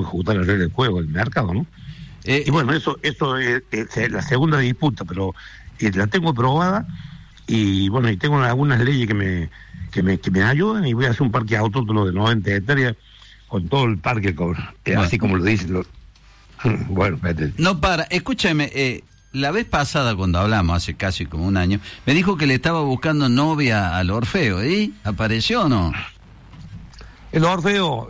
ajustar las reglas del juego, el mercado, ¿no? Y bueno, eso es la segunda disputa, pero la tengo aprobada y bueno, y tengo algunas leyes que me ayudan y voy a hacer un parque autóctono de 90 hectáreas con todo el parque, así como lo dicen los... Bueno, espérate. No para, escúchame, la vez pasada cuando hablamos, hace casi como un año, me dijo que le estaba buscando novia al Orfeo, ¿y apareció o no? El Orfeo,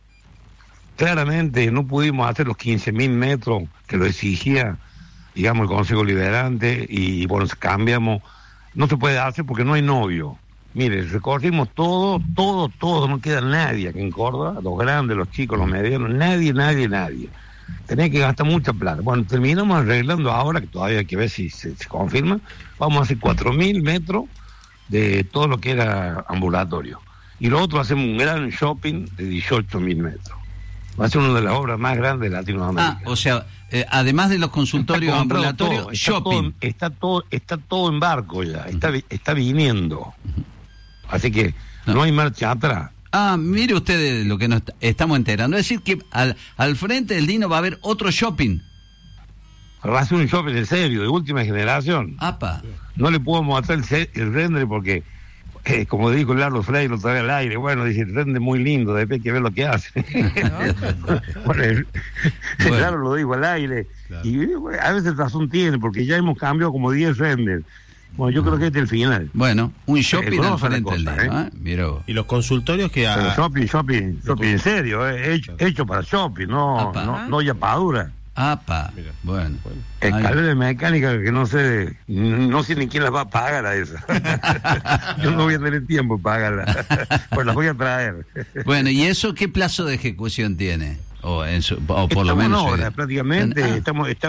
claramente no pudimos hacer los 15.000 metros que lo exigía, digamos, el Consejo Liberante, y bueno, cambiamos. No se puede hacer porque no hay novio. Mire, recorrimos todo, no queda nadie aquí en Córdoba, los grandes, los chicos, los medianos, nadie. Tenía que gastar mucha plata. Bueno, terminamos arreglando ahora, que todavía hay que ver si se confirma, vamos a hacer 4.000 metros de todo lo que era ambulatorio. Y lo otro, hacemos un gran shopping de 18.000 metros. Va a ser una de las obras más grandes de Latinoamérica. O sea, además de los consultorios ambulatorios, shopping. Está todo en barco ya, está viniendo. Así que no hay marcha atrás. Mire usted lo que nos estamos enterando. Es decir, que al frente del Dino va a haber otro shopping. Va a ser un shopping en serio, de última generación. ¡Apa! No le puedo mostrar el render porque, como dijo Lardo Frey, lo trae al aire. Bueno, dice, el render es muy lindo, después hay que ver lo que hace. Bueno, claro, lo digo al aire. Claro. Y a veces razón tiene, porque ya hemos cambiado como 10 renders. Bueno, yo creo que este es el final. Bueno, un shopping al frente del Dino, Mira vos. Y los consultorios que... Shopping en serio, hecho para shopping, no yapadura. ¡Apa! Mira. Bueno. Escaleras de mecánica que no sé ni quién las va a pagar a esas. Yo no voy a tener tiempo para pagarlas. Pues las voy a traer. Bueno, ¿y eso qué plazo de ejecución tiene? O por lo menos... Ahora, prácticamente,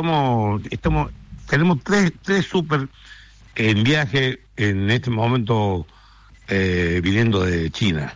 tenemos tres super en viaje en este momento viniendo de China.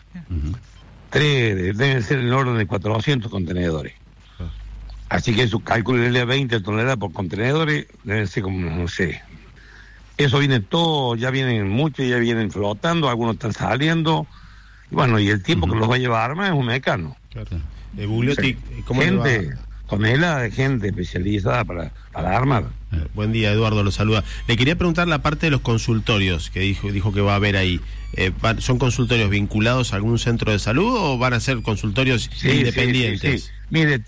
Deben ser en el orden de 400 contenedores. Así que su cálculo de 20 toneladas por contenedores deben ser como, no sé. Eso viene todo, ya vienen muchos, ya vienen flotando, algunos están saliendo. Y bueno, y el tiempo que los va a llevar a armar es un mecano. Claro. Bugliotti, ¿cómo tonelada de gente especializada para armar. Buen día, Eduardo, lo saluda. Le quería preguntar la parte de los consultorios que dijo que va a haber ahí. ¿Son consultorios vinculados a algún centro de salud o van a ser consultorios independientes? Sí. Mire,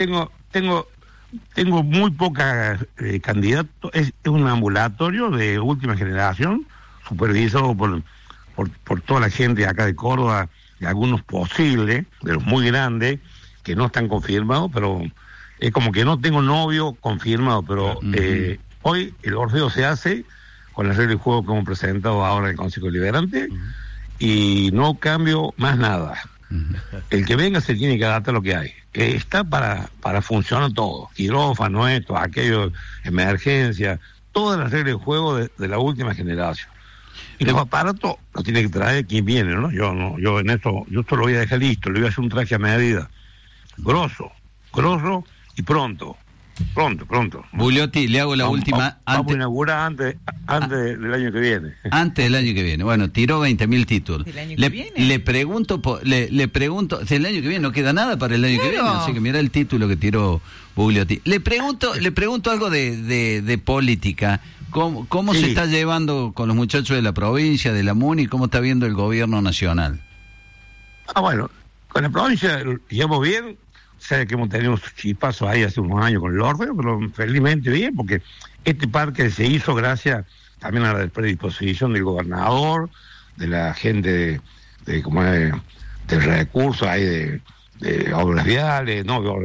tengo muy pocas candidatos. Es un ambulatorio de última generación, supervisado por toda la gente acá de Córdoba, y algunos posibles, de los muy grandes, que no están confirmados, pero es como que no tengo novio confirmado, pero hoy el Orfeo se hace con las reglas de juego que hemos presentado ahora en el Consejo Liberante, y no cambio más nada. El que venga se tiene que adaptar a lo que hay. Está para funcionar todo, quirófano, esto, aquello, emergencia, todas las reglas de juego de la última generación. Y los aparatos los tiene que traer quien viene, ¿no? Yo en esto, yo esto lo voy a dejar listo, le voy a hacer un traje a medida, grosso y pronto. Bugliotti, le hago la última. Vamos a inaugurar antes del año que viene. Antes del año que viene. Bueno, tiró 20.000 títulos. ¿El año que viene? Le pregunto, le pregunto, el año que viene no queda nada para el año que viene, así que mira el título que tiró Bugliotti. Le pregunto algo de política. ¿Cómo se está llevando con los muchachos de la provincia, de la MUNI? ¿Cómo está viendo el gobierno nacional? Bueno, con la provincia llevamos bien. Sé que hemos tenido chispazos ahí hace unos años con el Orfeo, pero felizmente bien, porque este parque se hizo gracias también a la predisposición del gobernador, de la gente de recursos ahí de obras viales,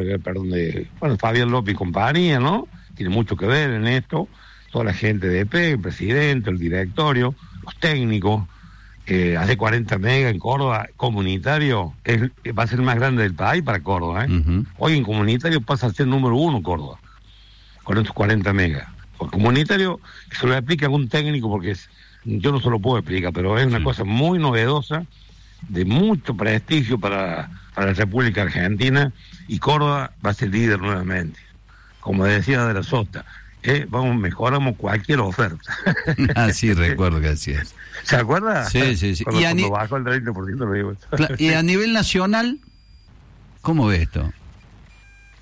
Fabián López y compañía, ¿no? Tiene mucho que ver en esto, toda la gente de EP, el presidente, el directorio, los técnicos. Hace 40 megas en Córdoba, comunitario, va a ser el más grande del país para Córdoba. Hoy en comunitario pasa a ser número 1 Córdoba, con estos 40 megas. Por comunitario se lo explica a algún técnico, porque yo no se lo puedo explicar, pero es una cosa muy novedosa, de mucho prestigio para la República Argentina, y Córdoba va a ser líder nuevamente. Como decía de la Sota, mejoramos cualquier oferta. Sí, recuerdo que así es. ¿Se acuerda? Sí. Cuando bajó el 30%, lo digo. ¿Y a nivel nacional, cómo ve esto?